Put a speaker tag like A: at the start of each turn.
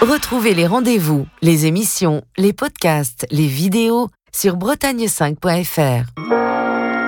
A: Retrouvez les rendez-vous, les émissions, les podcasts, les vidéos sur bretagne5.fr.